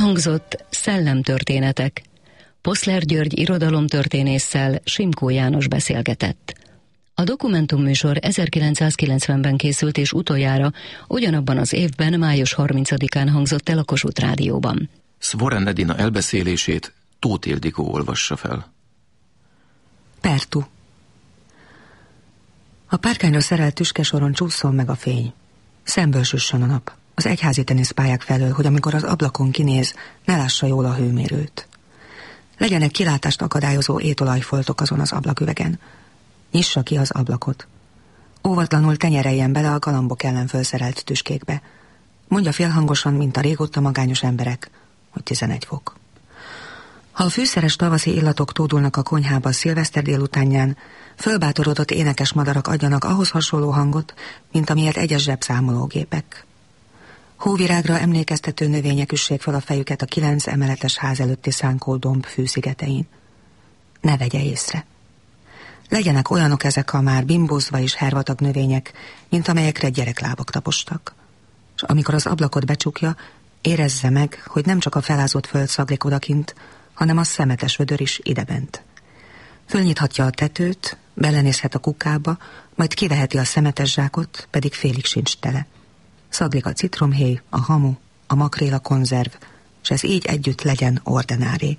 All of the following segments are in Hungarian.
Elhangzott Szellemtörténetek. Poszler György irodalomtörténésszel Simkó János beszélgetett. A dokumentumműsor 1990-ben készült, és utoljára ugyanabban az évben, május 30-án hangzott el a Kossuth Rádióban. Szvoren Edina elbeszélését Tóth Ildikó olvassa fel. Pertu. A párkányra szerelt tüskesoron csúszol meg a fény. Szemből süssön a nap, az egyházi teniszpályák felől, hogy amikor az ablakon kinéz, ne lássa jól a hőmérőt. Legyenek kilátást akadályozó étolajfoltok azon az ablaküvegen. Nyissa ki az ablakot. Óvatlanul tenyereljen bele a galambok ellen fölszerelt tüskékbe. Mondja félhangosan, mint a régóta magányos emberek, hogy 11 fok. Ha a fűszeres tavaszi illatok tódulnak a konyhába a szilveszter délutánján, fölbátorodott énekes madarak adjanak ahhoz hasonló hangot, mint amilyet egyes zsebszámológépek. Hóvirágra emlékeztető növények üssék fel a fejüket a 9 emeletes ház előtti szánkódomb fűszigetein. Ne vegye észre. Legyenek olyanok ezek a már bimbózva és hervatag növények, mint amelyekre gyereklábak tapostak. És amikor az ablakot becsukja, érezze meg, hogy nem csak a felázott föld szaglik odakint, hanem a szemetes vödör is idebent. Fölnyithatja a tetőt, belenézhet a kukába, majd kiveheti a szemetes zsákot, pedig félig sincs tele. Szaglik a citromhéj, a hamu, a makréla konzerv, és ez így együtt legyen ordinári.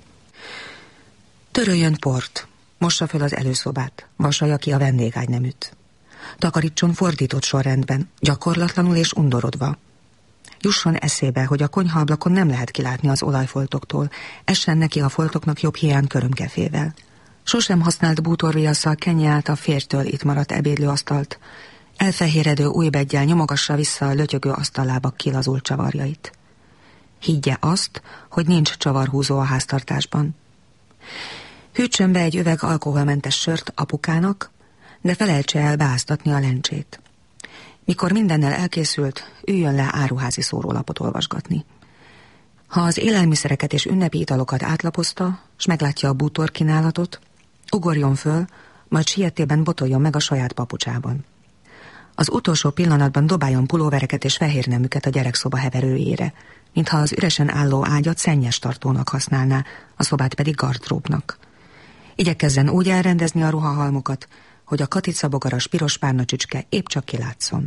Töröljön port, mossa föl az előszobát, vasalja ki a vendégágyneműt. Takarítson fordított sorrendben, gyakorlatlanul és undorodva. Jusson eszébe, hogy a konyhaablakon nem lehet kilátni az olajfoltoktól, essen neki a foltoknak jobb hiány körömkefével. Sosem használt bútorviasszal kenje át a férjtől itt maradt ebédlőasztalt, elfehéredő újbeggyel nyomogassa vissza a lötyögő asztallábak kilazult csavarjait. Higgye azt, hogy nincs csavarhúzó a háztartásban. Hűtsön be egy üveg alkoholmentes sört apukának, de felejtse el beáztatni a lencsét. Mikor mindennel elkészült, üljön le áruházi szórólapot olvasgatni. Ha az élelmiszereket és ünnepi italokat átlapozta, s meglátja a bútorkínálatot, ugorjon föl, majd sietében botoljon meg a saját papucsában. Az utolsó pillanatban dobáljon pulóvereket és fehérneműket a gyerekszoba heverőjére, mintha az üresen álló ágyat szennyes tartónak használná, a szobát pedig gardróbnak. Igyekezzen úgy elrendezni a ruhahalmokat, hogy a katicabogaras piros párnacsücske épp csak kilátszon.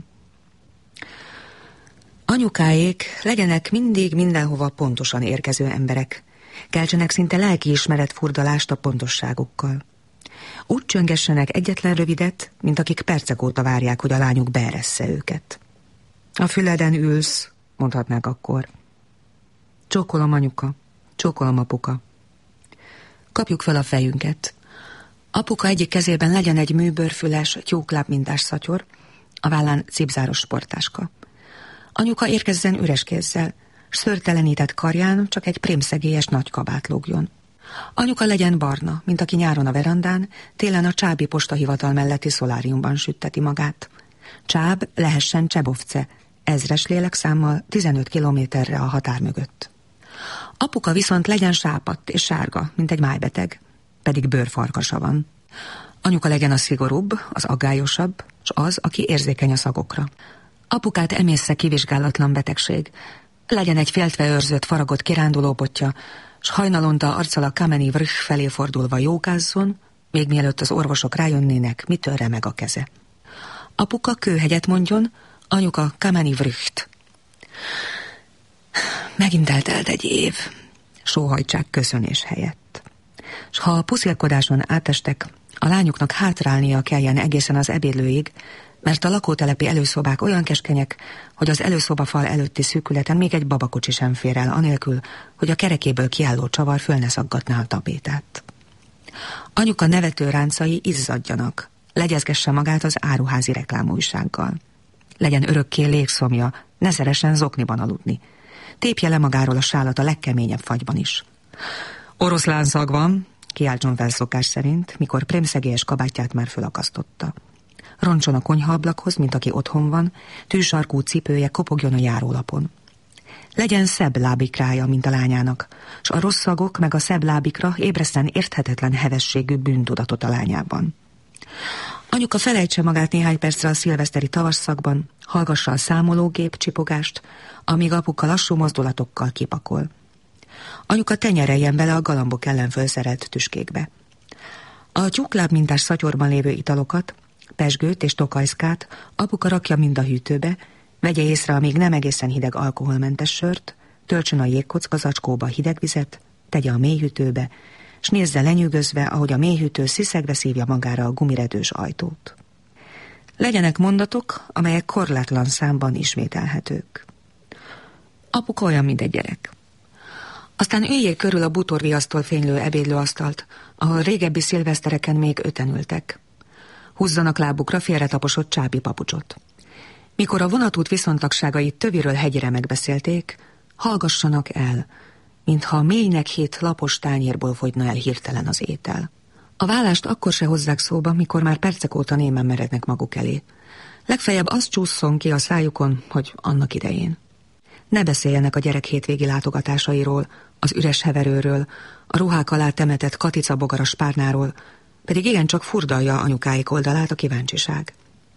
Anyukáék legyenek mindig mindenhova pontosan érkező emberek, keltsenek szinte lelkiismeret furdalást a pontosságukkal. Úgy csöngessenek egyetlen rövidet, mint akik percek óta várják, hogy a lányuk beeressze őket. A füleden ülsz, mondhatnák akkor. Csókolom anyuka, csókolom apuka. Kapjuk fel a fejünket. Apuka egyik kezében legyen egy műbőrfüles, tyúklábmintás szatyor, a vállán cipzáros sportáska. Anyuka érkezzen üres kézzel, s szőrtelenített karján csak egy prémszegélyes nagy kabát lógjon. Anyuka legyen barna, mint aki nyáron a verandán, télen a csábi postahivatal melletti szoláriumban sütteti magát. Csáb lehessen Csebovce, 1000-es lélekszámmal 15 kilométerre a határ mögött. Apuka viszont legyen sápadt és sárga, mint egy májbeteg, pedig bőrfarkasa van. Anyuka legyen a szigorúbb, az aggályosabb, s az, aki érzékeny a szagokra. Apukát emészze kivizsgálatlan betegség, legyen egy féltve őrzött faragott kirándulóbotja, s hajnalonta arccal a Kameni Vrch felé fordulva jógázzon, még mielőtt az orvosok rájönnének, mitől remeg a keze. Apuka kőhegyet mondjon, anyuka Kameni Vrcht. Megint eltelt egy év, sóhajtsák köszönés helyett. S ha a puszilkodáson átestek, a lányoknak hátrálnia kelljen egészen az ebédlőig, mert a lakótelepi előszobák olyan keskenyek, hogy az előszobafal előtti szűkületen még egy babakocsi sem fér el, anélkül, hogy a kerekéből kiálló csavar föl ne szaggatná a tapétát. Anyuka nevető ráncai izzadjanak, legyezgesse magát az áruházi reklámújsággal. Legyen örökké légszomja, ne szeressen zokniban aludni. Tépje le magáról a sálat a legkeményebb fagyban is. Oroszlánszag van, kiáltson fel szokás szerint, mikor prémszegélyes kabátját már fölakasztotta. Roncson a konyhaablakhoz, mint aki otthon van, tűsarkú cipője kopogjon a járólapon. Legyen szebb lábikrája, mint a lányának, s a rossz szagok meg a szebb lábikra ébreszten érthetetlen hevességű bűntudatot a lányában. Anyuka felejtse magát néhány percre a szilveszteri tavasszakban, hallgassa a számológép csipogást, amíg apuka lassú mozdulatokkal kipakol. Anyuka tenyereljen bele a galambok ellen fölszerelt tüskékbe. A tyúkláb mintás szatyorban lévő italokat, pezsgőt és tokajszkát apuka rakja mind a hűtőbe, vegye észre a még nem egészen hideg alkoholmentes sört, töltsön a jégkocka zacskóba hideg vizet, tegye a mélyhűtőbe, s nézze lenyűgözve, ahogy a mélyhűtő sziszegve szívja magára a gumiredős ajtót. Legyenek mondatok, amelyek korlátlan számban ismételhetők. Apuka olyan, mint egy gyerek. Aztán üljék körül a bútorviasztól fénylő ebédlőasztalt, ahol régebbi szilvesztereken még 5-en ültek. Húzzanak lábukra félretaposott csábi papucsot. Mikor a vonatút viszontagságait töviről hegyire megbeszélték, hallgassanak el, mintha a mélynek 7 lapos tányérból fogyna el hirtelen az étel. A vállást akkor se hozzák szóba, mikor már percek óta némen merednek maguk elé. Legfeljebb az csúszson ki a szájukon, hogy annak idején. Ne beszéljenek a gyerek hétvégi látogatásairól, az üres heverőről, a ruhák alá temetett katica bogaras párnáról, pedig igencsak furdalja anyukáik oldalát a kíváncsiság.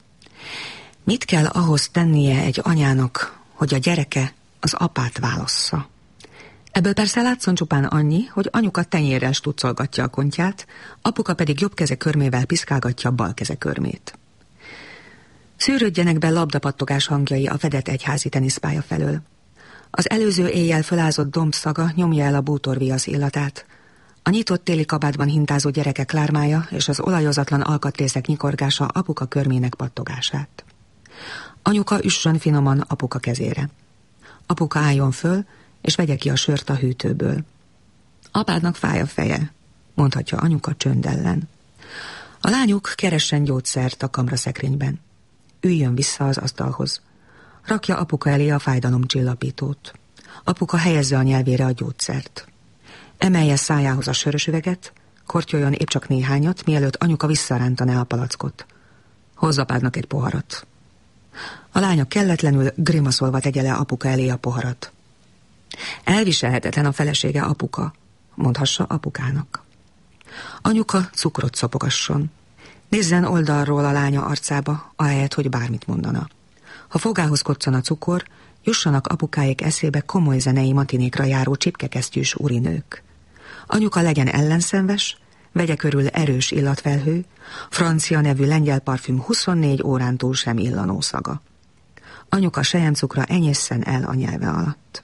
Mit kell ahhoz tennie egy anyának, hogy a gyereke az apát válassza? Ebből persze látszon csupán annyi, hogy anyuka tenyérrel stuccolgatja a kontját, apuka pedig jobb keze körmével piszkálgatja a bal keze körmét. Szűrődjenek be labdapattogás hangjai a fedett egyházi teniszpálya felől. Az előző éjjel fölázott domb szaga nyomja el a bútorviasz illatát. A nyitott téli kabátban hintázó gyerekek lármája és az olajozatlan alkatrészek nyikorgása apuka körmének pattogását. Anyuka üssön finoman apuka kezére. Apuka álljon föl, és vegye ki a sört a hűtőből. Apádnak fáj a feje, mondhatja anyuka csönd ellen. A lányuk keressen gyógyszert a kamraszekrényben. Üljön vissza az asztalhoz. Rakja apuka elé a fájdalomcsillapítót. Apuka helyezze a nyelvére a gyógyszert. Emelje szájához a sörös üveget, kortyoljon épp csak néhányat, mielőtt anyuka visszarántaná a palackot. Hozz apádnak egy poharat. A lánya kelletlenül grimaszolva tegye le apuka elé a poharat. Elviselhetetlen a felesége apuka, mondhassa apukának. Anyuka cukrot szopogasson. Nézzen oldalról a lánya arcába, ahelyett, hogy bármit mondana. Ha fogához koccan a cukor, jussanak apukáik eszébe komoly zenei matinékra járó csipkekesztyűs úrinők. Anyuka legyen ellenszenves, vegye körül erős illatfelhő, francia nevű lengyel parfüm 24 órán túl sem illanó szaga. Anyuka selyemcukra enyészen el a nyelve alatt.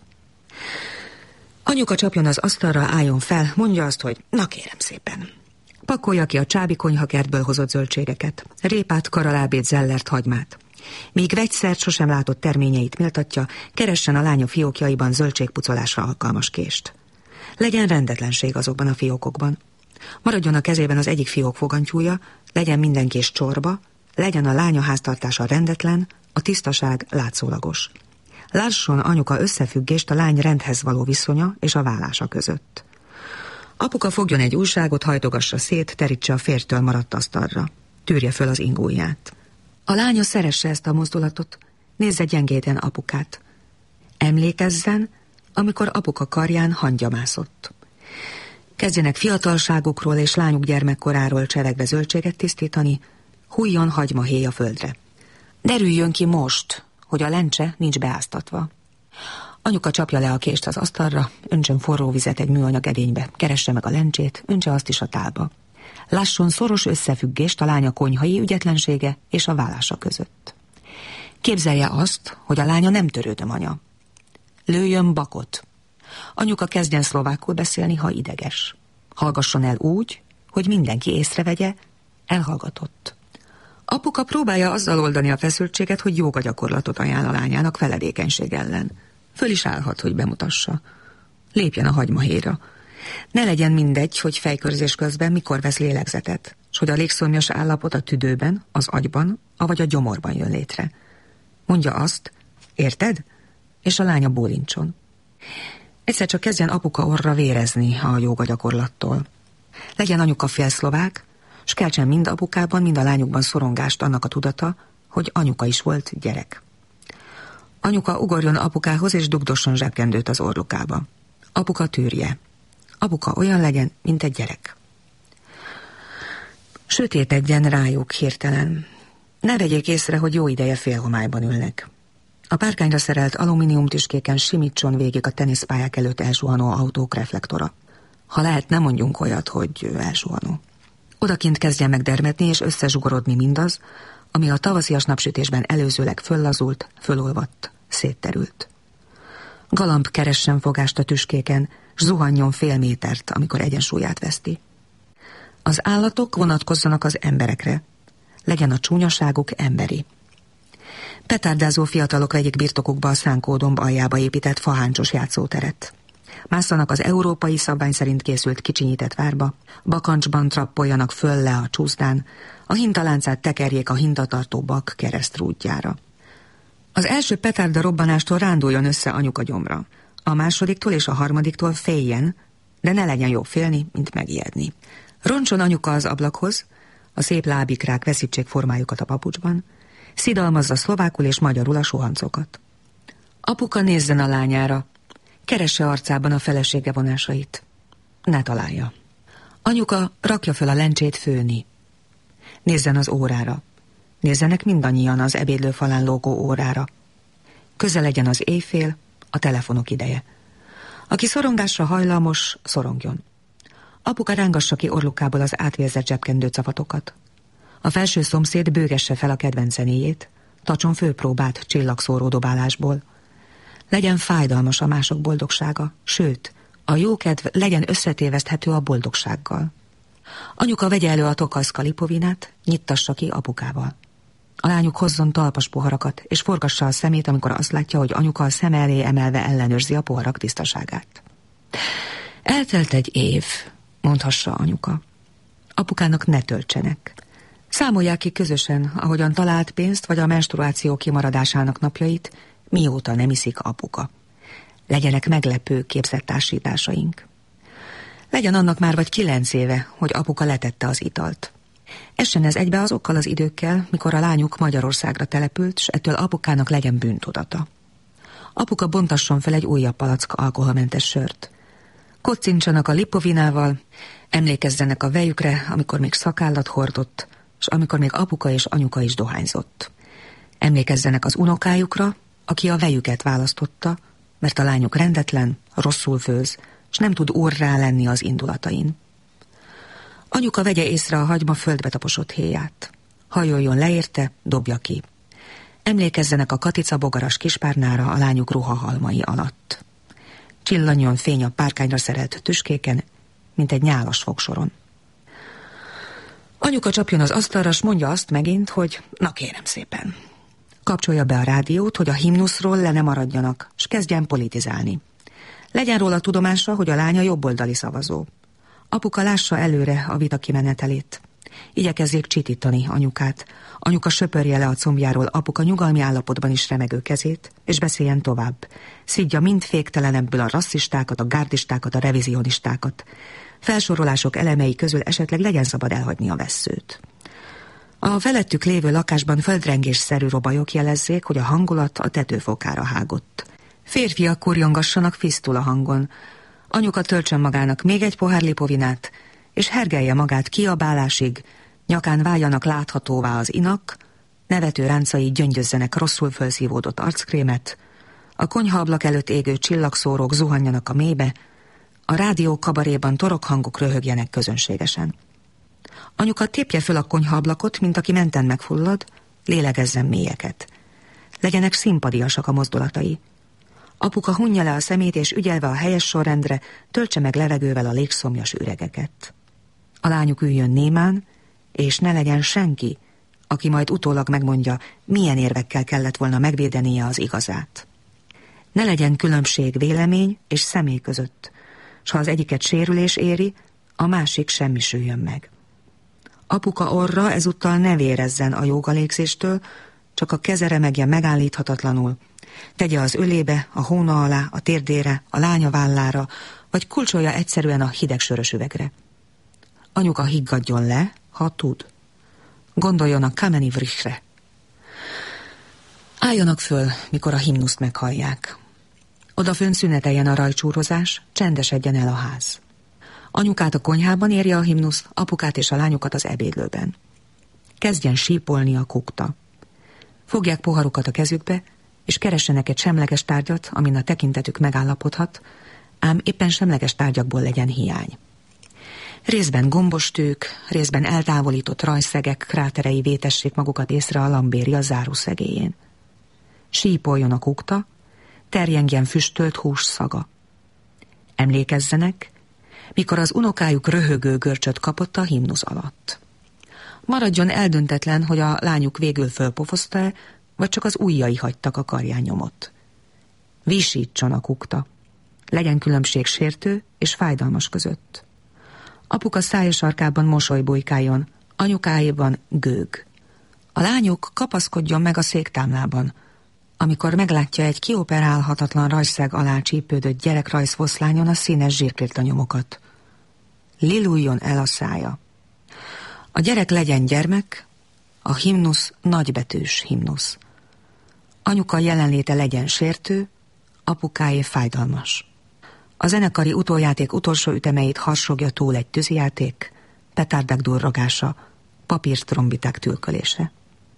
Anyuka csapjon az asztalra, álljon fel, mondja azt, hogy na kérem szépen. Pakolja ki a csábi konyhakertből hozott zöldségeket, répát, karalábét, zellert, hagymát. Míg vegyszert sosem látott terményeit méltatja, keressen a lánya fiókjaiban zöldségpucolásra alkalmas kést. Legyen rendetlenség azokban a fiókokban. Maradjon a kezében az egyik fiók fogantyúja, legyen minden kés csorba, legyen a lánya háztartása rendetlen, a tisztaság látszólagos. Lásson anyuka összefüggést a lány rendhez való viszonya és a vállása között. Apuka fogjon egy újságot, hajtogassa szét, terítse a férjtől maradt asztalra. Tűrje föl az ingóját. A lánya szeresse ezt a mozdulatot, nézze gyengéden apukát. Emlékezzen, amikor apuka karján hangya mászott. Kezdjenek fiatalságukról és lányuk gyermekkoráról csevegve zöldséget tisztítani, hújjon hagymahéj a földre. Derüljön ki most, hogy a lencse nincs beáztatva. Anyuka csapja le a kést az asztalra, öntsön forró vizet egy műanyag edénybe, keresse meg a lencsét, öntse azt is a tálba. Lásson szoros összefüggést a lánya konyhai ügyetlensége és a vállása között. Képzelje azt, hogy a lánya nem törődöm anya. Lőjön bakot. Anyuka kezdjen szlovákul beszélni, ha ideges. Hallgasson el úgy, hogy mindenki észrevegye, elhallgatott. Apuka próbálja azzal oldani a feszültséget, hogy jógagyakorlatot ajánl a lányának feledékenység ellen. Föl is állhat, hogy bemutassa. Lépjen a hagymahéjra. Ne legyen mindegy, hogy fejkörzés közben mikor vesz lélegzetet, s hogy a légszomjas állapot a tüdőben, az agyban, avagy a gyomorban jön létre. Mondja azt, érted? És a lánya bólincson. Egyszer csak kezdjen apuka orra vérezni a jógagyakorlattól. Legyen anyuka félszlovák, s keltsen mind apukában, mind a lányukban szorongást annak a tudata, hogy anyuka is volt gyerek. Anyuka ugorjon apukához, és dugdosson zsebkendőt az orlukába. Apuka tűrje. Apuka olyan legyen, mint egy gyerek. Sötétedjen rájuk hirtelen. Ne vegyék észre, hogy jó ideje félhomályban ülnek. A párkányra szerelt alumínium tüskéken simítson végig a teniszpályák előtt elsuhanó autók reflektora. Ha lehet, nem mondjunk olyat, hogy elsuhanó. Odakint kezdjen meg dermedni és összezsugorodni mindaz, ami a tavaszias napsütésben előzőleg föllazult, fölolvadt, szétterült. Galamb keressen fogást a tüskéken, s zuhanjon fél métert, amikor egyensúlyát veszti. Az állatok vonatkozzanak az emberekre, legyen a csúnyaságuk emberi. Petárdázó fiatalok vegyék birtokukba a Szánkódomb aljába épített faháncsos játszóteret. Másszanak az európai szabvány szerint készült kicsinyített várba, bakancsban trappoljanak föl le a csúszdán, a hintaláncát tekerjék a hintatartó bak keresztrúdjára. Az első petárda robbanástól ránduljon össze anyuka gyomra, a másodiktól és a harmadiktól féljen, de ne legyen jobb félni, mint megijedni. Roncson anyuka az ablakhoz, a szép lábikrák veszítsék formájukat a papucsban, szidalmazza szlovákul és magyarul a suhancokat. Apuka nézzen a lányára, keresse arcában a felesége vonásait. Ne találja. Anyuka rakja föl a lencsét főni. Nézzen az órára. Nézzenek mindannyian az ebédlőfalán lógó órára. Közel legyen az éjfél, a telefonok ideje. Aki szorongásra hajlamos, szorongjon. Apuka rángassa ki orlukából az átvérzett zsebkendő cafatokat. A felső szomszéd bőgesse fel a kedvenc zenéjét, tartson főpróbát csillagszóró dobálásból. Legyen fájdalmas a mások boldogsága, sőt, a jókedv legyen összetéveszthető a boldogsággal. Anyuka vegye elő a Tokajszka lipovinát, nyittassa ki apukával. A lányuk hozzon talpas poharakat, és forgassa a szemét, amikor azt látja, hogy anyuka a szem elé emelve ellenőrzi a poharak tisztaságát. Eltelt egy év, mondhassa anyuka. Apukának ne töltsenek. Számolják ki közösen, ahogyan talált pénzt, vagy a menstruáció kimaradásának napjait, mióta nem iszik apuka. Legyenek meglepő képzett társításaink. Legyen annak már vagy 9 éve, hogy apuka letette az italt. Essen ez egybe azokkal az időkkel, mikor a lányuk Magyarországra települt, s ettől apukának legyen bűntudata. Apuka bontasson fel egy újabb palack alkoholmentes sört. Kocincsanak a lipovinával, emlékezzenek a vejükre, amikor még szakállat hordott, s amikor még apuka és anyuka is dohányzott. Emlékezzenek az unokájukra, aki a vejüket választotta, mert a lányuk rendetlen, rosszul főz, s nem tud úrrá lenni az indulatain. Anyuka vegye észre a hagyma földbe taposott héját. Hajoljon le érte, dobja ki. Emlékezzenek a katica bogaras kispárnára a lányuk ruhahalmai alatt. Csillanjon fény a párkányra szerelt tüskéken, mint egy nyálas fogsoron. Anyuka csapjon az asztalra, s mondja azt megint, hogy na kérem szépen. Kapcsolja be a rádiót, hogy a himnuszról le ne maradjanak, s kezdjen politizálni. Legyen róla tudomása, hogy a lánya jobboldali szavazó. Apuka lássa előre a vita kimenetelét. Igyekezzék csitítani anyukát. Anyuka söpörje le a combjáról apuka nyugalmi állapotban is remegő kezét, és beszéljen tovább. Szidja mind féktelenebből a rasszistákat, a gárdistákat, a revizionistákat. Felsorolások elemei közül esetleg legyen szabad elhagyni a vesszőt. A felettük lévő lakásban földrengésszerű robajok jelezzék, hogy a hangulat a tetőfokára hágott. Férfiak kurjongassanak fisztula hangon. Anyuka töltsön magának még egy pohár lipovinát, és hergelje magát kiabálásig, nyakán váljanak láthatóvá az inak, nevető ráncai gyöngyözzenek rosszul fölszívódott arckrémet, a konyhaablak előtt égő csillagszórók zuhanjanak a mélybe, a rádió kabaréban torokhangok röhögjenek közönségesen. Anyuka tépje föl a konyhaablakot, mint aki menten megfullad, lélegezzen mélyeket. Legyenek szimpadiasak a mozdulatai. Apuka hunja le a szemét, és ügyelve a helyes sorrendre, töltse meg levegővel a légszomjas üregeket. A lányuk üljön némán, és ne legyen senki, aki majd utólag megmondja, milyen érvekkel kellett volna megvédenie az igazát. Ne legyen különbség vélemény és személy között, s ha az egyiket sérülés éri, a másik semmisüljön meg. Apuka orra ezúttal ne vérezzen a jógalégzéstől, csak a keze remegjen megállíthatatlanul, tegye az ölébe, a hóna alá, a térdére, a lánya vállára, vagy kulcsolja egyszerűen a hideg sörös üvegre. Anyuka higgadjon le, ha tud. Gondoljon a Kameni Vrichre. Álljanak föl, mikor a himnuszt meghallják. Odafönn szüneteljen a rajcsúrozás, csendesedjen el a ház. Anyukát a konyhában érje a himnusz, apukát és a lányukat az ebédlőben. Kezdjen sípolni a kukta. Fogják poharukat a kezükbe, és keressenek egy semleges tárgyat, amin a tekintetük megállapodhat, ám éppen semleges tárgyakból legyen hiány. Részben gombostők, részben eltávolított rajszegek kráterei vétessék magukat észre a lambéria zárószegélyén. Sípoljon a kukta, terjengjen füstölt hús szaga. Emlékezzenek, mikor az unokájuk röhögő görcsöt kapott a himnusz alatt. Maradjon eldöntetlen, hogy a lányuk végül fölpofozta-e, vagy csak az ujjai hagytak a karján nyomot. Visítson a kukta. Legyen különbség sértő és fájdalmas között. Apuka szája sarkában mosoly bujkáljon, anyukájában gőg. A lányuk kapaszkodjon meg a széktámlában, amikor meglátja egy kioperálhatatlan rajszeg alá csípődött gyerekrajzfoszlányon a színes zsírkrétanyomokat. Liluljon el a szája. A gyerek legyen gyermek, a himnusz nagybetűs himnusz. Anyuka jelenléte legyen sértő, apukáé fájdalmas. A zenekari utójáték utolsó ütemeit harsogja túl egy tűzijáték, petárdák durrogása, papírtrombiták tülkölése.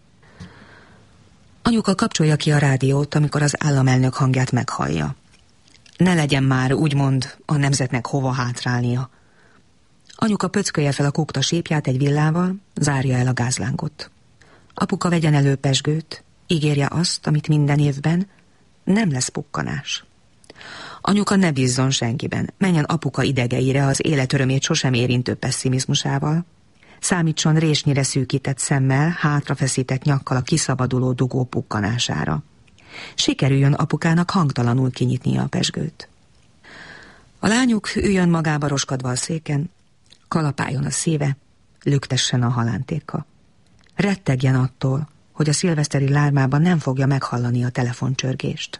Anyuka kapcsolja ki a rádiót, amikor az államelnök hangját meghallja. Ne legyen már, úgymond, a nemzetnek hova hátrálnia. Anyuka pöckölje fel a kukta sípját egy villával, zárja el a gázlángot. Apuka vegyen elő pezsgőt, ígérje azt, amit minden évben, nem lesz pukkanás. Anyuka ne bízzon senkiben, menjen apuka idegeire az életörömét sosem érintő pesszimizmusával, számítson résnyire szűkített szemmel, hátrafeszített nyakkal a kiszabaduló dugó pukkanására. Sikerüljön apukának hangtalanul kinyitnia a pezsgőt. A lányuk üljön magába roskadva a széken, kalapáljon a szíve, lüktessen a halántéka. Rettegjen attól, hogy a szilveszteri lármában nem fogja meghallani a telefoncsörgést.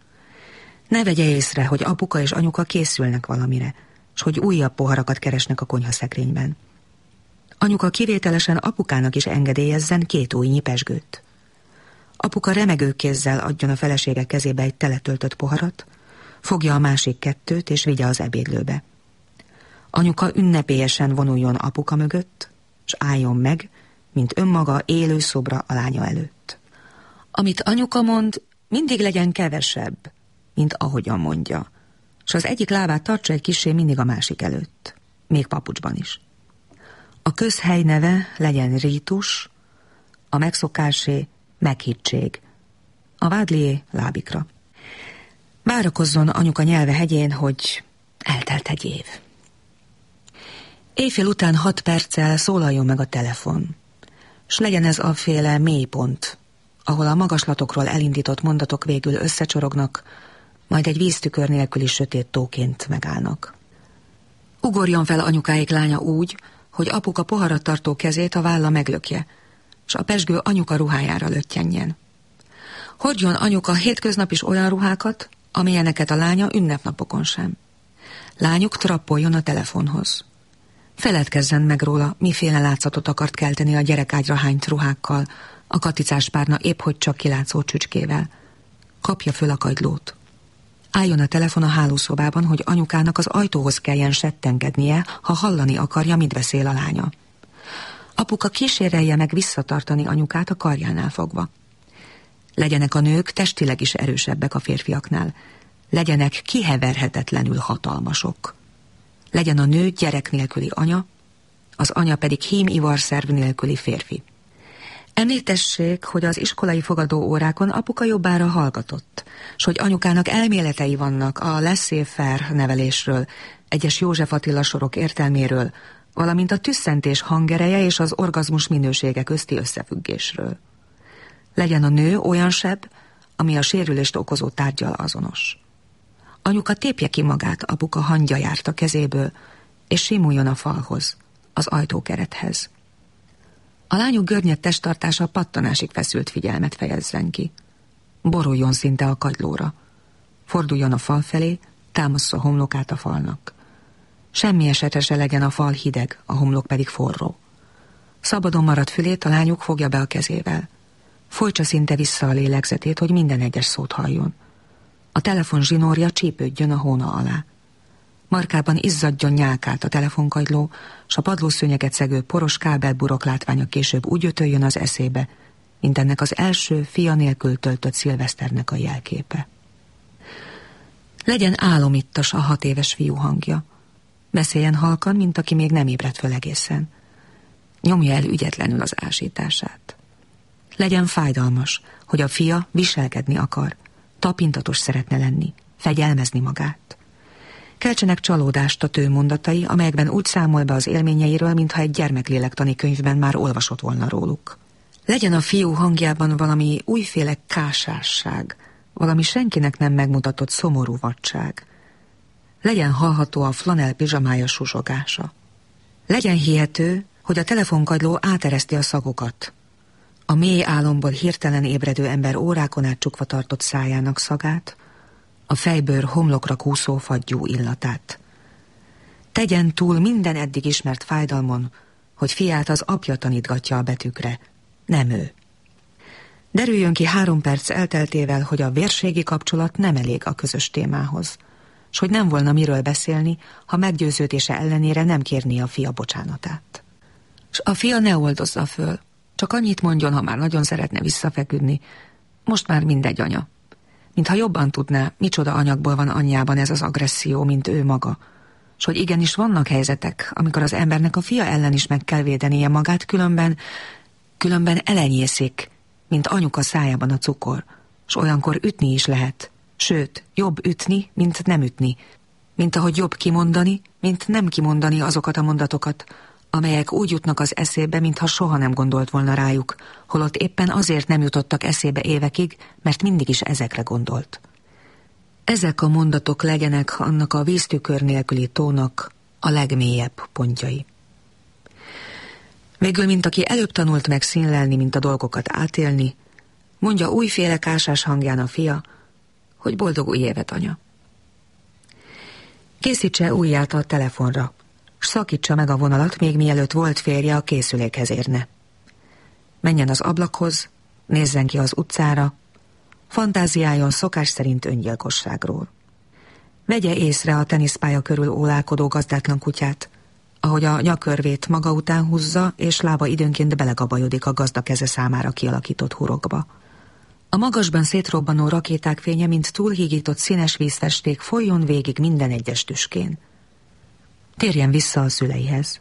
Ne vegye észre, hogy apuka és anyuka készülnek valamire, s hogy újabb poharakat keresnek a konyhaszekrényben. Anyuka kivételesen apukának is engedélyezzen 2 ujjnyi pezsgőt. Apuka remegő kézzel adjon a felesége kezébe egy teletöltött poharat, fogja a másik 2 és vigye az ebédlőbe. Anyuka ünnepélyesen vonuljon apuka mögött, s álljon meg, mint önmaga élő szobra a lánya előtt. Amit anyuka mond, mindig legyen kevesebb, mint ahogyan mondja, s az egyik lábát tartsa egy kissé mindig a másik előtt, még papucsban is. A közhely neve legyen rítus, a megszokásé meghittség, a vádlié lábikra. Várakozzon anyuka nyelve hegyén, hogy eltelt egy év. Éjfél után 6 perccel szólaljon meg a telefon, s legyen ez a féle mélypont, ahol a magaslatokról elindított mondatok végül összecsorognak, majd egy víztükör nélküli sötét tóként megállnak. Ugorjon fel anyukáik lánya úgy, hogy apuka poharat tartó kezét a válla meglökje, s a pezsgő anyuka ruhájára löttyenjen. Hordjon anyuka hétköznap is olyan ruhákat, amilyeneket a lánya ünnepnapokon sem. Lányuk trappoljon a telefonhoz. Feledkezzen meg róla, miféle látszatot akart kelteni a gyerekágyra hányt ruhákkal, a katicás párna épp hogy csak kilátszó csücskével. Kapja föl a kagylót. Álljon a telefon a hálószobában, hogy anyukának az ajtóhoz kelljen settengednie, ha hallani akarja, mit beszél a lánya. Apuka kísérelje meg visszatartani anyukát a karjánál fogva. Legyenek a nők testileg is erősebbek a férfiaknál. Legyenek kiheverhetetlenül hatalmasok. Legyen a nő gyerek nélküli anya, az anya pedig hím-ivarszerv nélküli férfi. Említessék, hogy az iskolai fogadó órákon apuka jobbára hallgatott, s hogy anyukának elméletei vannak a laissez-faire nevelésről, egyes József Attila sorok értelméről, valamint a tüsszentés hangereje és az orgazmus minősége közti összefüggésről. Legyen a nő olyan sebb, ami a sérülést okozó tárggyal azonos. Anyuka tépje ki magát apuka hangja járt a kezéből, és simuljon a falhoz, az ajtókerethez. A lányuk görnyed testtartása pattanásig feszült figyelmet fejezzen ki. Boruljon szinte a kagylóra. Forduljon a fal felé, támassza homlokát a falnak. Semmi esetre se legyen a fal hideg, a homlok pedig forró. Szabadon maradt fülét a lányuk fogja be a kezével. Folytsa szinte vissza a lélegzetét, hogy minden egyes szót halljon. A telefon zsinórja csípődjön a hóna alá. Markában izzadjon nyálkát a telefonkagyló, s a padlószőnyeget szegő poros kábelburok látványa később úgy ötöljön az eszébe, mint ennek az első fia nélkül töltött szilveszternek a jelképe. Legyen álomittas a 6 éves fiú hangja. Beszéljen halkan, mint aki még nem ébredt föl egészen. Nyomja el ügyetlenül az ásítását. Legyen fájdalmas, hogy a fia viselkedni akar, tapintatos szeretne lenni, fegyelmezni magát. Keltsenek csalódást a tőmondatai, amelyekben úgy számol be az élményeiről, mintha egy gyermeklélektani könyvben már olvasott volna róluk. Legyen a fiú hangjában valami újféle kásásság, valami senkinek nem megmutatott szomorú vadság. Legyen hallható a flanell pizsamája susogása. Legyen hihető, hogy a telefonkagyló átereszti a szagokat. A mély álomból hirtelen ébredő ember órákon át csukva tartott szájának szagát, a fejbőr homlokra kúszó fagyú illatát. Tegyen túl minden eddig ismert fájdalmon, hogy fiát az apja tanítgatja a betűkre, nem ő. Derüljön ki 3 perc elteltével, hogy a vérségi kapcsolat nem elég a közös témához, s hogy nem volna miről beszélni, ha meggyőződése ellenére nem kérné a fia bocsánatát. S a fia ne oldozza föl, csak annyit mondjon, ha már nagyon szeretne visszafeküdni, most már mindegy, anya. Mintha jobban tudná, micsoda anyagból van anyjában ez az agresszió, mint ő maga, s hogy igenis vannak helyzetek, amikor az embernek a fia ellen is meg kell védenie magát, különben elenyészik, mint anyuka szájában a cukor, s olyankor ütni is lehet, sőt, jobb ütni, mint nem ütni, mint ahogy jobb kimondani, mint nem kimondani azokat a mondatokat, amelyek úgy jutnak az eszébe, mintha soha nem gondolt volna rájuk, holott éppen azért nem jutottak eszébe évekig, mert mindig is ezekre gondolt. Ezek a mondatok legyenek annak a víztükör nélküli tónak a legmélyebb pontjai. Végül, mint aki előbb tanult meg színlelni, mint a dolgokat átélni, mondja újféle kásás hangján a fia, hogy boldog új évet, anya. Készítse ujját a telefonra, s szakítsa meg a vonalat, még mielőtt volt férje a készülékhez érne. Menjen az ablakhoz, nézzen ki az utcára, fantáziáljon szokás szerint öngyilkosságról. Vegye észre a teniszpálya körül ólálkodó gazdátlan kutyát, ahogy a nyakörvét maga után húzza, és lába időnként belegabajodik a gazda keze számára kialakított hurokba. A magasban szétrobbanó rakéták fénye, mint túlhígított színes vízfesték, folyjon végig minden egyes tüskén. Térjen vissza a szüleihez.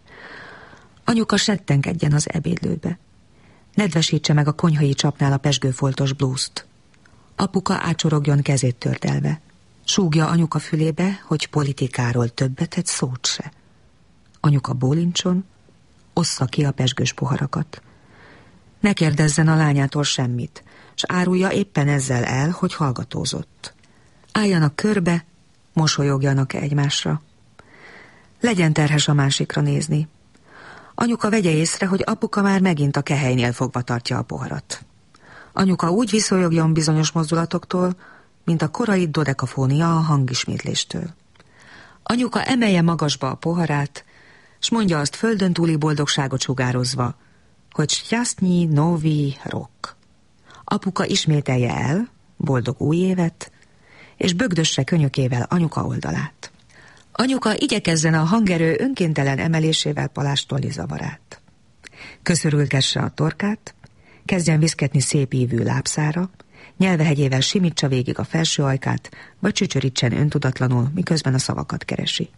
Anyuka settenkedjen az ebédlőbe. Nedvesítse meg a konyhai csapnál a pezsgőfoltos blúzt. Apuka átsorogjon kezét tördelve. Súgja anyuka fülébe, hogy politikáról többet egy szót se. Anyuka bólincson, ossza ki a pezsgős poharakat. Ne kérdezzen a lányától semmit, s árulja éppen ezzel el, hogy hallgatózott. Álljanak körbe, mosolyogjanak egymásra. Legyen terhes a másikra nézni. Anyuka vegye észre, hogy apuka már megint a kehelynél fogva tartja a poharat. Anyuka úgy viszonyogjon bizonyos mozdulatoktól, mint a korai dodekafónia a hangismétléstől. Anyuka emelje magasba a poharát, s mondja azt földön túli boldogságot sugározva, hogy Sjasztnyi Novi Rok. Apuka ismételje el, boldog új évet, és bögdösse könyökével anyuka oldalát. Anyuka igyekezzen a hangerő önkéntelen emelésével palástolni zavarát. Köszörülgesse a torkát, kezdjen viszketni szép ívű lábszára, nyelvehegyével simítsa végig a felső ajkát, vagy csücsörítsen öntudatlanul, miközben a szavakat keresi.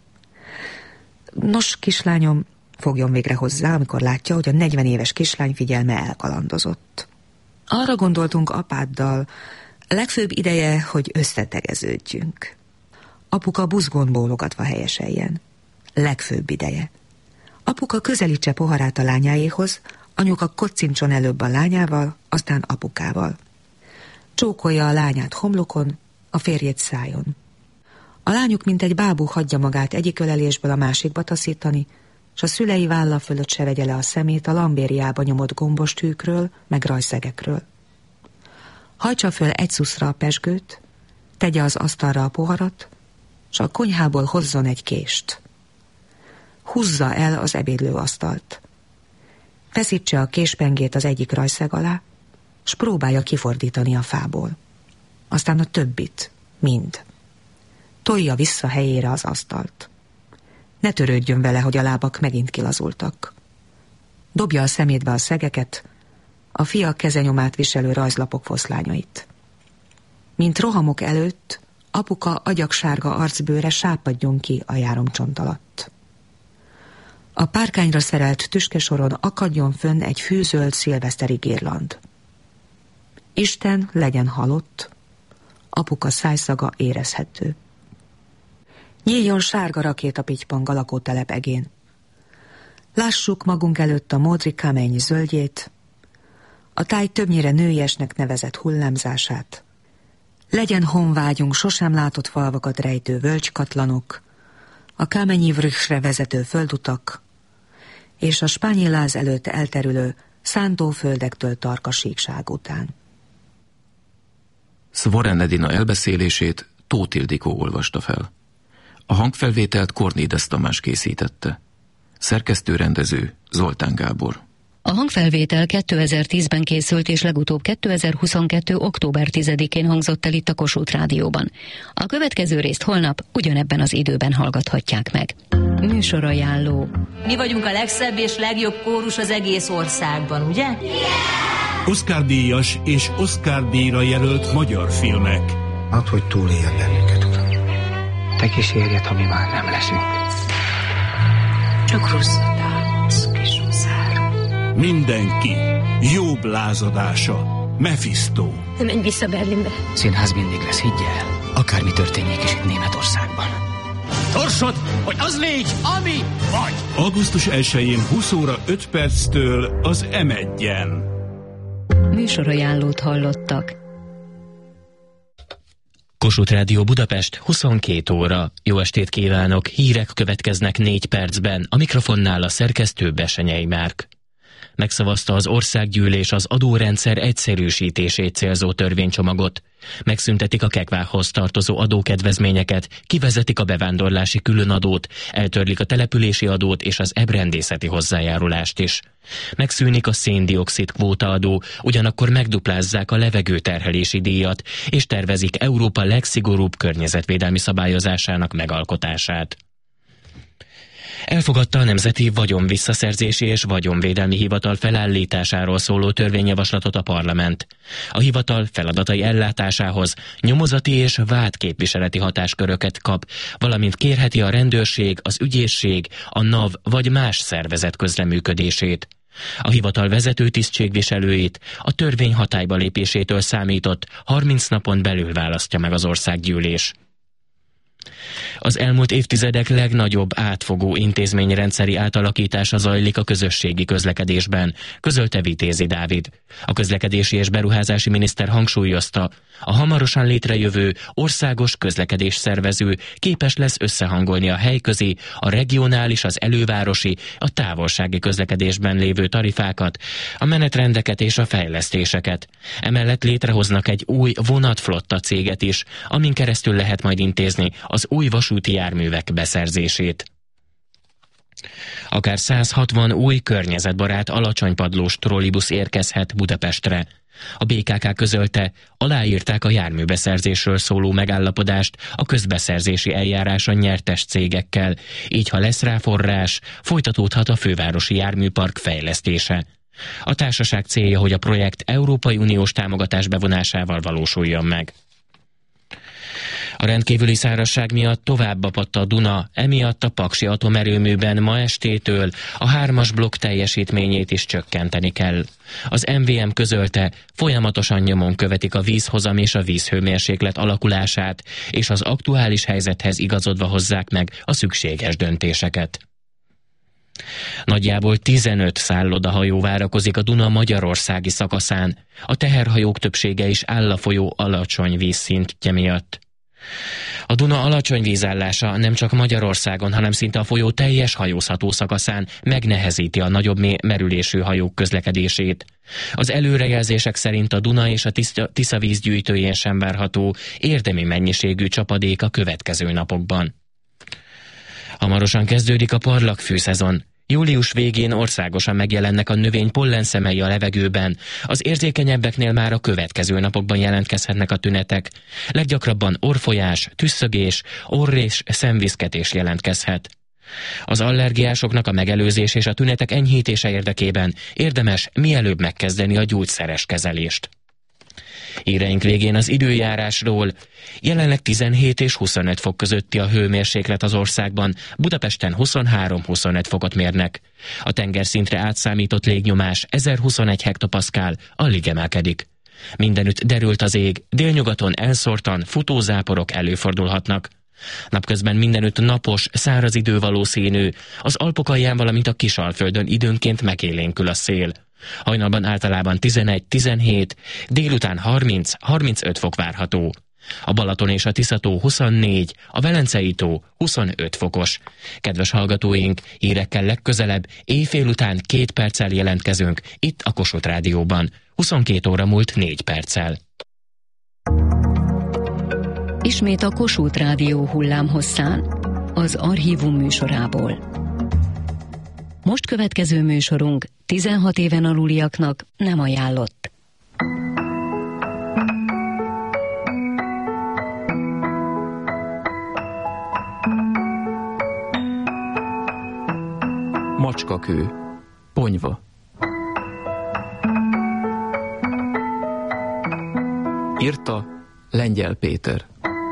Nos, kislányom, fogjon végre hozzá, amikor látja, hogy a 40 éves kislány figyelme elkalandozott. Arra gondoltunk apáddal, legfőbb ideje, hogy összetegeződjünk. Apuka buzgón bólogatva helyeseljen. Legfőbb ideje. Apuka közelítse poharát a lányáéhoz, anyuka kocincson előbb a lányával, aztán apukával. Csókolja a lányát homlokon, a férjét szájon. A lányuk, mint egy bábú, hagyja magát egyik ölelésből a másikba taszítani, s a szülei válla fölött se vegye le a szemét a lambériába nyomott gombos tűkről, meg rajszegekről. Hajtsa föl egy szuszra a pezsgőt, tegye az asztalra a poharat, s a konyhából hozzon egy kést. Húzza el az ebédlőasztalt. Feszítse a késpengét az egyik rajszeg alá, s próbálja kifordítani a fából. Aztán a többit, mind. Tolja vissza helyére az asztalt. Ne törődjön vele, hogy a lábak megint kilazultak. Dobja a szemétbe a szegeket, a fia kezenyomát viselő rajzlapok foszlányait. Mint rohamok előtt, apuka agyagsárga arcbőre sápadjon ki a járomcsont alatt. A párkányra szerelt tüskesoron akadjon fönn egy fűzöld szilveszteri girland. Isten legyen halott, apuka szájszaga érezhető. Nyíljon sárga rakétapittypang a lakótelep egén. Lássuk magunk előtt a Modri Kameny zöldjét, a táj többnyire nőiesnek nevezett hullámzását. Legyen honvágyunk sosem látott falvakat rejtő völgykatlanok, a Kamenyi Vrhsre vezető földutak, és a spányiláz előtt elterülő szántóföldektől tarka síkság után. Szvoren Edina elbeszélését Tóth Ildikó olvasta fel. A hangfelvételt Kornédes Tamás készítette. Szerkesztő-rendező Zoltán Gábor. A hangfelvétel 2010-ben készült, és legutóbb 2022. október 10-én hangzott el itt a Kossuth Rádióban. A következő részt holnap ugyanebben az időben hallgathatják meg. Műsorajánló. Mi vagyunk a legszebb és legjobb kórus az egész országban, ugye? Yeah! Oscar-díjas és Oscar-díjra jelölt magyar filmek. Add, hogy túléljen bennünket, Uram. Te kísérjed, ha mi már nem leszünk. Csak rosszat állsz, kis huszár. Mindenki. Jobb lázadása. Mephisto. Menj vissza Berlinbe. Színház mindig lesz, higgy el. Akármi történjék is itt Németországban. Torsod, hogy az légy, ami vagy. Augusztus 1-én 20 óra 5 perctől az M1-en. Műsorajánlót hallottak. Kossuth Rádió Budapest, 22 óra. Jó estét kívánok, hírek következnek 4 percben. A mikrofonnál a szerkesztő Besenyei Márk. Megszavazta az országgyűlés az adórendszer egyszerűsítését célzó törvénycsomagot. Megszüntetik a kekvához tartozó adókedvezményeket, kivezetik a bevándorlási különadót, eltörlik a települési adót és az ebrendészeti hozzájárulást is. Megszűnik a szén-dioxid kvótaadó, ugyanakkor megduplázzák a levegőterhelési díjat, és tervezik Európa legszigorúbb környezetvédelmi szabályozásának megalkotását. Elfogadta a Nemzeti Vagyonvisszaszerzési és Vagyonvédelmi Hivatal felállításáról szóló törvényjavaslatot a parlament. A hivatal feladatai ellátásához nyomozati és vádképviseleti hatásköröket kap, valamint kérheti a rendőrség, az ügyészség, a NAV vagy más szervezet közreműködését. A hivatal vezető tisztségviselőit a törvény hatályba lépésétől számított 30 napon belül választja meg az országgyűlés. Az elmúlt évtizedek legnagyobb átfogó intézményrendszeri átalakítása zajlik a közösségi közlekedésben, közölte Vitézi Dávid. A közlekedési és beruházási miniszter hangsúlyozta, a hamarosan létrejövő országos közlekedésszervező képes lesz összehangolni a helyközi, a regionális, az elővárosi, a távolsági közlekedésben lévő tarifákat, a menetrendeket és a fejlesztéseket. Emellett létrehoznak egy új vonatflotta céget is, amin keresztül lehet majd intézni az új vasúti járművek beszerzését. Akár 160 új környezetbarát alacsonypadlós trollibusz érkezhet Budapestre. A BKK közölte, aláírták a járműbeszerzésről szóló megállapodást a közbeszerzési eljáráson nyertes cégekkel, így ha lesz rá forrás, folytatódhat a fővárosi járműpark fejlesztése. A társaság célja, hogy a projekt Európai Uniós támogatás bevonásával valósuljon meg. A rendkívüli szárazság miatt tovább apadt a Duna, emiatt a Paksi atomerőműben ma estétől a 3-as blokk teljesítményét is csökkenteni kell. Az MVM közölte, folyamatosan nyomon követik a vízhozam és a vízhőmérséklet alakulását, és az aktuális helyzethez igazodva hozzák meg a szükséges döntéseket. Nagyjából 15 szállodahajó várakozik a Duna magyarországi szakaszán. A teherhajók többsége is áll a folyó alacsony vízszintje miatt. A Duna alacsony vízállása nem csak Magyarországon, hanem szinte a folyó teljes hajózható szakaszán megnehezíti a nagyobb merülésű hajók közlekedését. Az előrejelzések szerint a Duna és a Tisza vízgyűjtőjén sem várható érdemi mennyiségű csapadék a következő napokban. Hamarosan kezdődik a parlagfű-szezon. Július végén országosan megjelennek a növény pollenszemei a levegőben. Az érzékenyebbeknél már a következő napokban jelentkezhetnek a tünetek. Leggyakrabban orrfolyás, tüsszögés, orr- és szemviszketés jelentkezhet. Az allergiásoknak a megelőzés és a tünetek enyhítése érdekében érdemes mielőbb megkezdeni a gyógyszeres kezelést. Híreink végén az időjárásról. Jelenleg 17 és 25 fok közötti a hőmérséklet az országban, Budapesten 23-25 fokot mérnek. A tengerszintre átszámított légnyomás 1021 hektopaszkál, alig emelkedik. Mindenütt derült az ég, délnyugaton elszórtan futózáporok előfordulhatnak. Napközben mindenütt napos, száraz idő valószínű, az Alpok alján, valamint a Kisalföldön időnként megélénkül a szél. Hajnalban általában 11-17, délután 30-35 fok várható. A Balaton és a Tisza-tó 24, a Velencei-tó 25 fokos. Kedves hallgatóink, hírekkel legközelebb éjfél után 2 perccel jelentkezünk itt a Kossuth Rádióban. 22 óra múlt 4 perccel. Ismét a Kossuth Rádió hullámhosszán, az Archívum műsorából. Most következő műsorunk 16 éven aluliaknak nem ajánlott. Macskakő, Ponyva. Írta Lengyel Péter.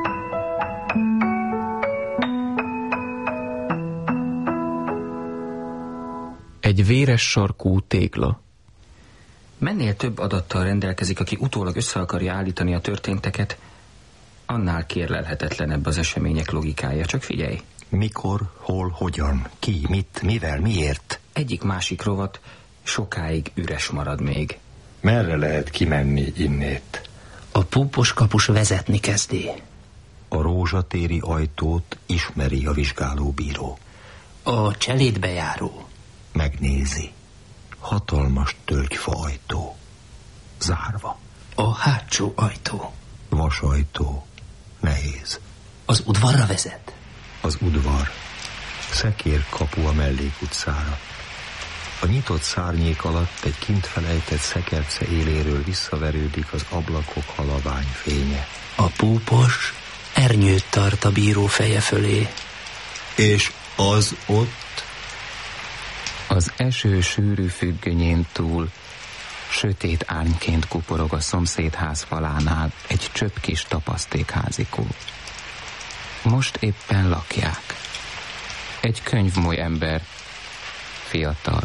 Egy véres sarkú tégla. Mennél több adattal rendelkezik, aki utólag össze akarja állítani a történteket, annál kérlelhetetlenebb az események logikája. Csak figyelj. Mikor, hol, hogyan, ki, mit, mivel, miért? Egyik-másik rovat sokáig üres marad még. Merre lehet kimenni innét? A púpos kapus vezetni kezdi. A rózsatéri ajtót ismeri a vizsgálóbíró. A cselédbejáró megnézi. Hatalmas tölgyfa ajtó. Zárva. A hátsó ajtó. Vasajtó. Nehéz. Az udvarra vezet? Az udvar. Szekérkapu a mellékutcára. A nyitott szárnyék alatt egy kint felejtett szekerce éléről visszaverődik az ablakok halavány fénye. A púpos ernyőt tart a bíró feje fölé. És az ott? Az eső sűrű függönyén túl sötét árnyként kuporog a szomszédház falánál egy csöpp kis tapasztékházikó. Most éppen lakják. Egy könyvmoly ember, fiatal,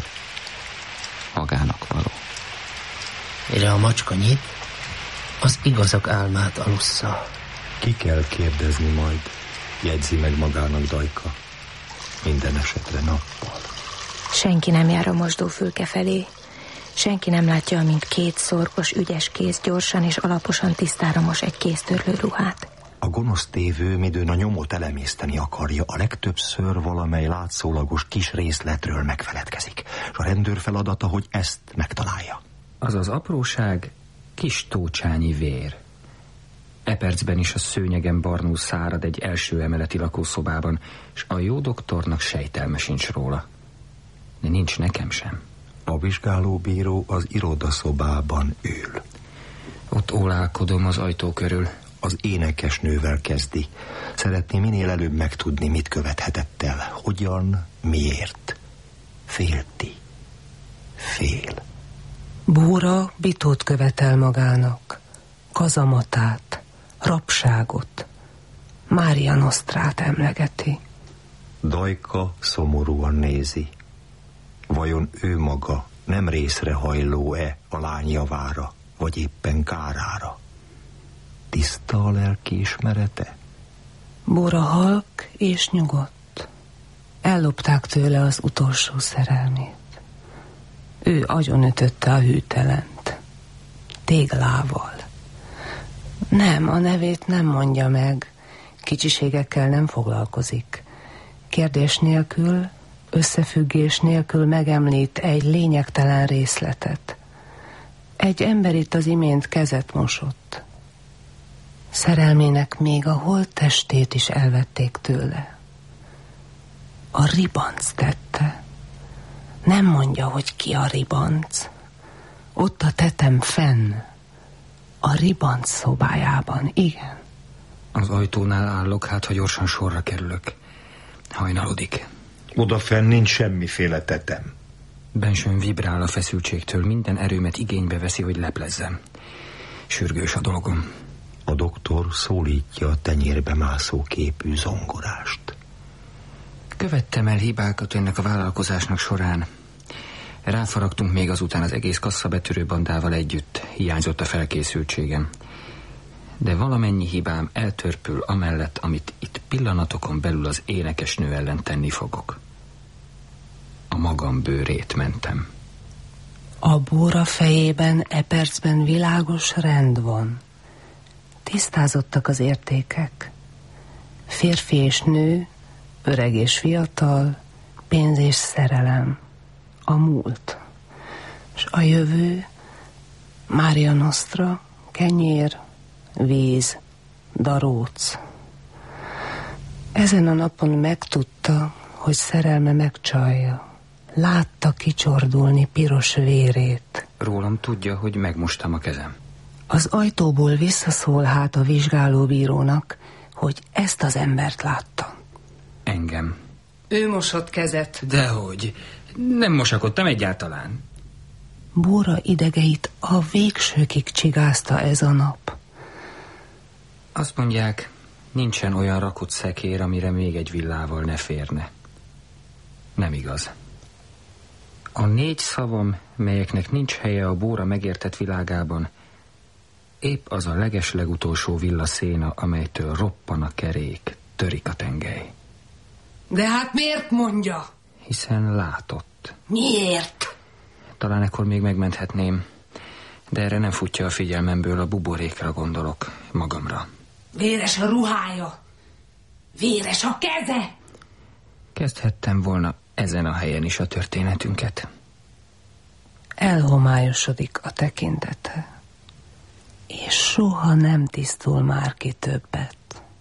magának való. Mire a macska nyit, az igazak álmát alussza. Ki kell kérdezni majd, jegyzi meg magának Dajka. Minden esetre nappal. Senki nem jár a mosdófülke felé. Senki nem látja, amint 2 szorgos, ügyes kéz gyorsan és alaposan tisztára mos egy kéztörlő ruhát. A gonosz tévő, midőn a nyomot elemészteni akarja, a legtöbbször valamely látszólagos kis részletről megfeledkezik. És a rendőr feladata, hogy ezt megtalálja. Az az apróság kis tócsányi vér. E percben is a szőnyegen barnul szárad egy első emeleti lakószobában, és a jó doktornak sejtelme sincs róla. De nincs nekem sem. A vizsgálóbíró az irodaszobában ül. Ott ólálkodom az ajtó körül. Az énekesnővel kezdi. Szeretné minél előbb megtudni, mit követhetett el. Hogyan, miért. Félti. Fél. Bóra bitót követel magának. Kazamatát, rabságot. Mária Nostrát emlegeti. Dajka szomorúan nézi. Vajon ő maga nem részre hajló-e a lány javára, vagy éppen kárára? Tiszta a lelki ismerete? Bóra halk és nyugodt. Ellopták tőle az utolsó szerelmét. Ő agyonütötte a hűtelent. Téglával. Nem, a nevét nem mondja meg. Kicsiségekkel nem foglalkozik. Kérdés nélkül, összefüggés nélkül megemlít egy lényegtelen részletet. Egy ember itt az imént kezet mosott. Szerelmének még a holttestét is elvették tőle. A ribanc tette. Nem mondja, hogy ki a ribanc. Ott a tetem fenn. A ribanc szobájában, igen. Az ajtónál állok, hát ha gyorsan sorra kerülök. Hajnalodik. Odafenn nincs semmiféle tetem. Bensőn vibrál a feszültségtől, minden erőmet igénybe veszi, hogy leplezzem. Sürgős a dolgom. A doktor szólítja a tenyérbe mászó képű zongorást. Követtem el hibákat ennek a vállalkozásnak során. Ráfaragtunk még azután az egész kasszabetörő bandával együtt. Hiányzott a felkészültségem. De valamennyi hibám eltörpül amellett, amit itt pillanatokon belül az énekesnő ellen tenni fogok. A magam bőrét mentem. A Bóra fejében e percben világos rend van. Tisztázottak az értékek. Férfi és nő, öreg és fiatal, pénz és szerelem. A múlt. És a jövő, Mária Nostra, kenyér, víz, daróc. Ezen a napon megtudta, hogy szerelme megcsalja. Látta kicsordulni piros vérét. Rólam tudja, hogy megmostam a kezem. Az ajtóból visszaszól hát a vizsgálóbírónak, hogy ezt az embert látta. Engem. Ő mosott kezet. Dehogy. Nem mosakodtam egyáltalán. Bóra idegeit a végsőkig csigázta ez a nap. Azt mondják, nincsen olyan rakott szekér, amire még egy villával ne férne. Nem igaz. A 4 szavam, melyeknek nincs helye a Bóra megértett világában, épp az a legeslegutolsó villa széna, amelytől roppan a kerék, törik a tengely. De hát miért mondja? Hiszen látott. Miért? Talán ekkor még megmenthetném, de erre nem futja a figyelmemből, a buborékra gondolok, magamra. Véres a ruhája, véres a keze. Kezdhettem volna ezen a helyen is a történetünket. Elhomályosodik a tekintete, és soha nem tisztul már ki többet.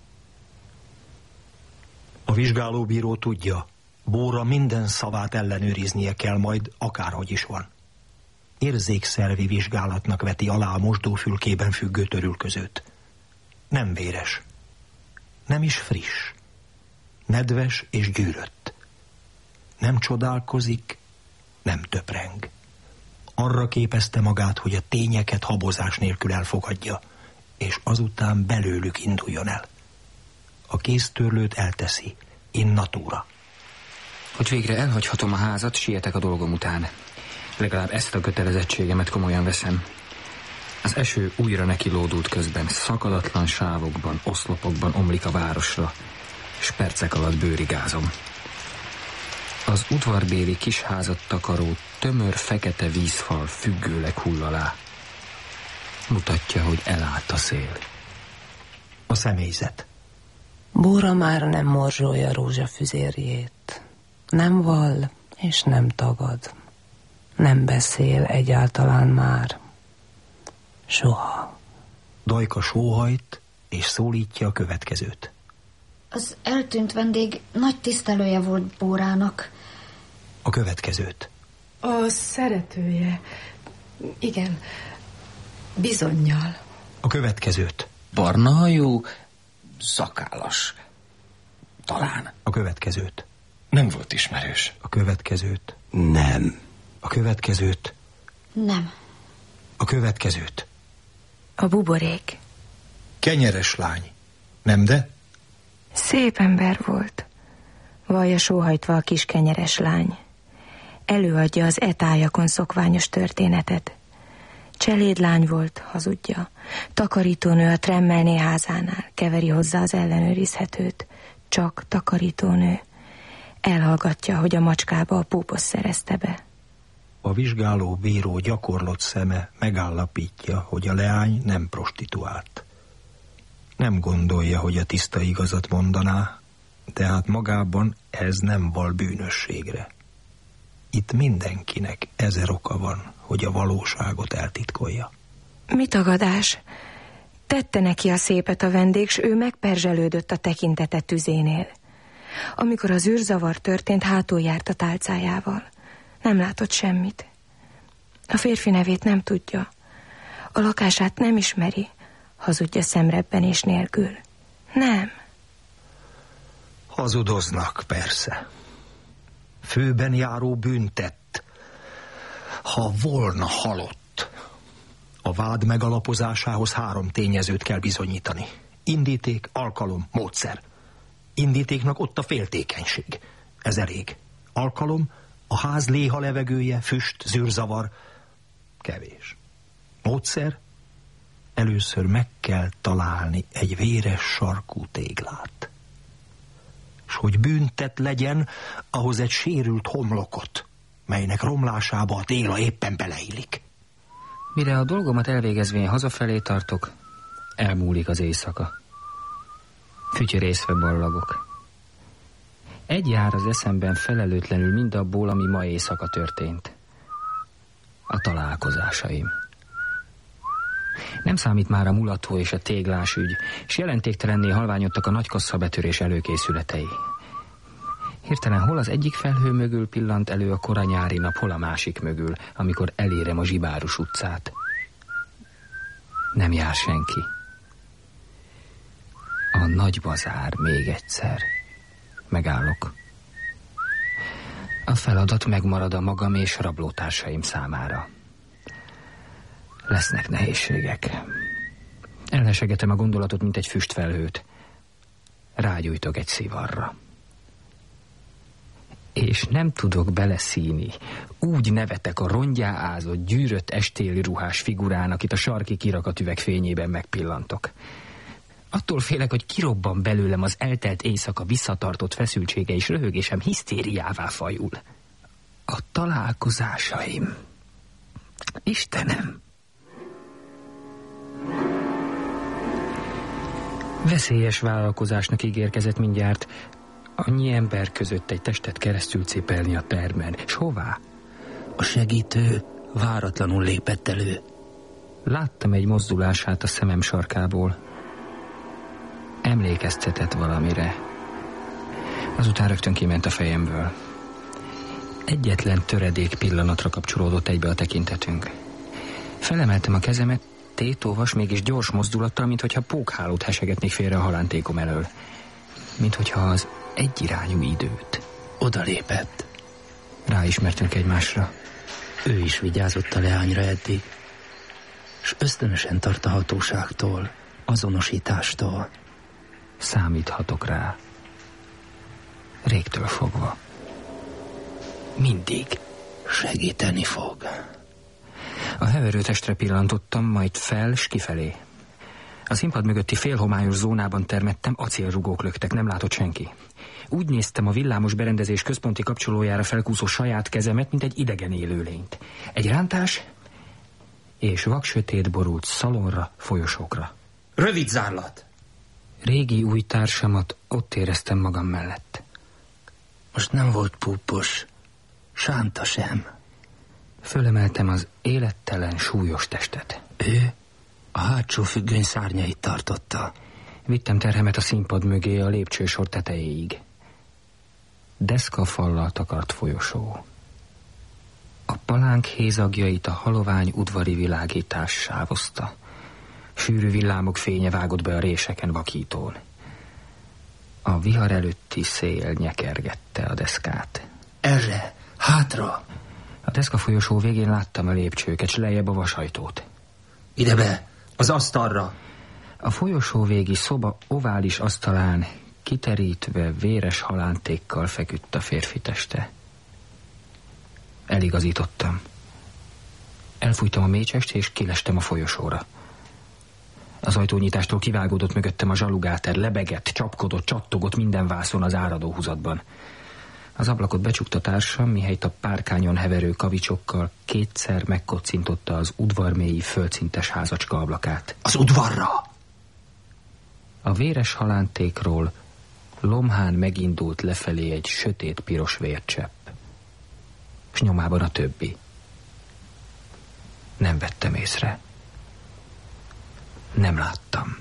A vizsgálóbíró tudja, Bóra minden szavát ellenőriznie kell majd, akárhogy is van. Érzékszervi vizsgálatnak veti alá a mosdófülkében függő törülközőt. Nem véres, nem is friss, nedves és gyűrött. Nem csodálkozik, nem töpreng. Arra képezte magát, hogy a tényeket habozás nélkül elfogadja, és azután belőlük induljon el. A kéztörlőt elteszi, in natura. Hogy végre elhagyhatom a házat, sietek a dolgom után. Legalább ezt a kötelezettségemet komolyan veszem. Az eső újra neki lódult közben, szakadatlan sávokban, oszlopokban omlik a városra, s percek alatt bőrigázom. Az udvarbéli kisházat takaró, tömör fekete vízfal függőleg hull alá. Mutatja, hogy elállt a szél. A személyzet. Bóra már nem morzsolja rózsafüzérjét. Nem vall és nem tagad. Nem beszél egyáltalán már. Soha. Dajka sóhajt és szólítja a következőt. Az eltűnt vendég nagy tisztelője volt Bórának. A következőt. A szeretője. Igen, bizonnyal. A következőt. Barna hajú, szakállas. Talán. A következőt. Nem volt ismerős. A következőt. Nem. A következőt. Nem. A következőt. A buborék. Kenyeres lány. Nem de? Szép ember volt. Vallja sóhajtva a kis kenyeres lány. Előadja az etájakon szokványos történetet. Cselédlány volt, hazudja. Takarítónő a Tremmelné házánál, keveri hozzá az ellenőrizhetőt. Csak takarítónő. Elhallgatja, hogy a macskába a púpos szerezte be. A vizsgáló bíró gyakorlott szeme megállapítja, hogy a leány nem prostituált. Nem gondolja, hogy a tiszta igazat mondaná, de hát magában ez nem val bűnösségre. Itt mindenkinek 1000 oka van, hogy a valóságot eltitkolja. Mi tagadás? Tette neki a szépet a vendég, s ő megperzselődött a tekintete tüzénél. Amikor az űrzavar történt, hátul járt a tálcájával. Nem látott semmit. A férfi nevét nem tudja. A lakását nem ismeri, hazudja szemrebbenés nélkül. Nem. Hazudoznak, persze. főben járó bűntett, ha volna halott. A vád megalapozásához 3 tényezőt kell bizonyítani. Indíték, alkalom, módszer. Indítéknak ott a féltékenység. Ez elég. Alkalom, a ház léha levegője, füst, zűrzavar. Kevés. Módszer? Először meg kell találni egy véres sarkú téglát. S hogy bűntett legyen, ahhoz egy sérült homlokot, melynek romlásába a tégla éppen beleillik. Mire a dolgomat elvégezvén hazafelé tartok, elmúlik az éjszaka. Fütyörészve ballagok. Egy jár az eszemben felelőtlenül mindabból, ami ma éjszaka történt. A találkozásaim. Nem számít már a mulató és a téglás ügy, és jelentéktelenné halványodtak a nagykasszabetörés előkészületei. Hirtelen hol az egyik felhő mögül pillant elő a kora nyári nap, hol a másik mögül, amikor elérem a Zsibárus utcát. Nem jár senki. A nagy bazár még egyszer. Megállok. A feladat megmarad a magam és rablótársaim számára. Lesznek nehézségek. Elhesegetem a gondolatot, mint egy füstfelhőt. Rágyújtok egy szivarra. És nem tudok beleszíni. Úgy nevetek a rongyá ázott, gyűrött estéli ruhás figurán, akit a sarki kirakatüveg fényében megpillantok. Attól félek, hogy kirobban belőlem az eltelt éjszaka visszatartott feszültsége, és röhögésem hisztériává fajul. A találkozásaim. Istenem! Veszélyes vállalkozásnak ígérkezett mindjárt. Annyi ember között egy testet keresztül cipelni a termen. S hová? A segítő váratlanul lépett elő. Láttam egy mozdulását a szemem sarkából. Emlékeztetett valamire. Azután rögtön kiment a fejemből. Egyetlen töredék pillanatra kapcsolódott egybe a tekintetünk. Felemeltem a kezemet, tétovas, mégis gyors mozdulattal, minthogyha pókhálót hesegetnék félre a halántékom elől. Minthogyha az egyirányú időt. Oda lépett. Ráismertünk egymásra. Ő is vigyázott a leányra eddig, s ösztönösen tart a hatóságtól, azonosítástól. Számíthatok rá. Régtől fogva. Mindig segíteni fog. A heverő testre pillantottam, majd fel s kifelé. A színpad mögötti félhomályos zónában termettem, acélrugók löktek, nem látott senki. Úgy néztem a villámos berendezés központi kapcsolójára felkúszó saját kezemet, mint egy idegen élőlényt. Egy rántás, és vaksötét borult szalonra, folyosókra. Rövid zárlat! Régi új társamat ott éreztem magam mellett. Most nem volt púpos, sánta sem. Fölemeltem az élettelen, súlyos testet. Ő a hátsó függöny szárnyait tartotta. Vittem terhemet a színpad mögé a lépcsősor tetejéig. Deszkafallal takart folyosó. A palánk hézagjait a halovány udvari világítás sávozta. Sűrű villámok fénye vágott be a réseken vakítón. A vihar előtti szél nyekergette a deszkát. Erre, hátra! A deszka folyosó végén láttam a lépcsőket, s lejjebb a vasajtót. Ide be, az asztalra! A folyosó végi szoba ovális asztalán kiterítve véres halántékkal feküdt a férfi teste. Eligazítottam. Elfújtam a mécsest, és kilestem a folyosóra. Az ajtónyitástól kivágódott mögöttem a zsalugáter, lebegett, csapkodott, csattogott minden vászon az áradó húzatban. Az ablakot becsukta társam, mihelyt a párkányon heverő kavicsokkal kétszer megkocintotta az udvarmélyi földszintes házacska ablakát. Az udvarra! A véres halántékról lomhán megindult lefelé egy sötét-piros vércsepp, s nyomában a többi. Nem vettem észre. Nem láttam.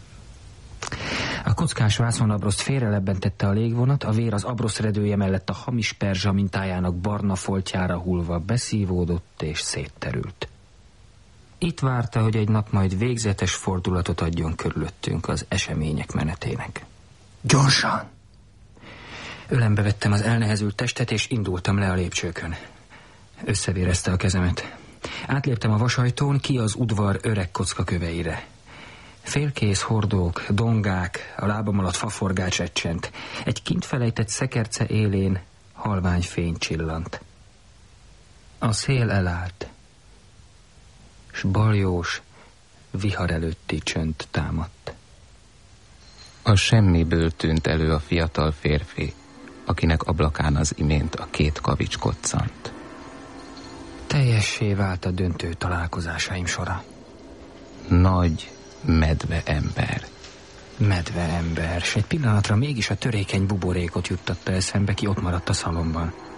A kockás vászonabrozt félrelebbentette a légvonat, a vér az abrosz redője mellett a hamis perzsa mintájának barna foltjára hullva beszívódott és szétterült. Itt várta, hogy egy nap majd végzetes fordulatot adjon körülöttünk az események menetének. Gyorsan! Ölembe vettem az elnehezült testet, és indultam le a lépcsőkön. Összevérezte a kezemet. Átléptem a vasajtón ki az udvar öreg kockaköveire. Félkész hordók, dongák, a lábam alatt faforgács recsent. Egy kint felejtett szekerce élén halvány fény csillant. A szél elállt, s baljós, vihar előtti csönd támadt. A semmiből tűnt elő a fiatal férfi, akinek ablakán az imént a 2 kavics koccant. Teljessé vált a döntő találkozásaim sora. Nagy medve ember. Medve ember, s egy pillanatra mégis a törékeny buborékot juttatta eszembe, ki ott maradt a szalomban.